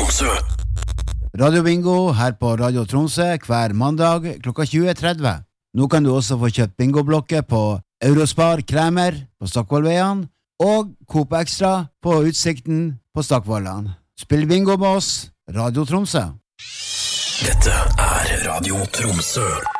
Tromsø. Radio Bingo her på Radio Tromsø hver mandag klokka 20:30. Nå kan du også få kjøpt bingoblokker på Eurospar Kremer på Stockvollveien og Coop Extra på Utsikten på Stockvollan. Spill bingo med oss, Radio Tromsø. Dette er Radio Tromsø.